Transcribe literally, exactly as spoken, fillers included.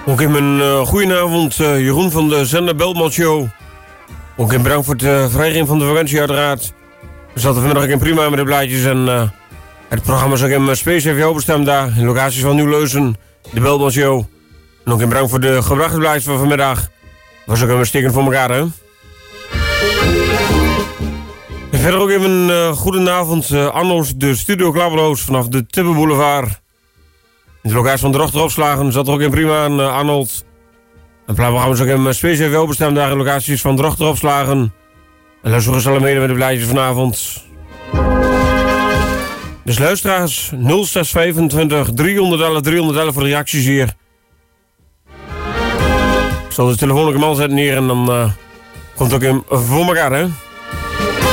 Ook in mijn uh, goedenavond, uh, Jeroen van de Zender Beltman Show. Ook in bedankt voor de uh, verrijking van de vakantie uiteraard. We zaten vanmiddag in prima met de blaadjes en uh, het programma is ook in speciaal voor jou bestemd daar. In locaties van Nieuw-Leuzen, de Beltman Show. En ook in bedankt voor de gebrachte blaadjes van vanmiddag. Was ook een stikken voor elkaar, hè. En verder ook even een uh, goedenavond, uh, Arnold, de studio Klapperloos vanaf de Tippe Boulevard. In de locatie van de Dochteropslagen zat er ook in prima aan uh, Arnold. En programma is ook in speciaal wel bestemd daar in locaties van de Dochteropslagen. En luister eens alle mede met de blaadjes vanavond. Dus luisteraars, nul zes vijfentwintig driehonderd driehonderdelf voor de reacties hier. Ik zal de telefoon ook hem al zetten hier en dan uh, komt het ook in voor elkaar, hè.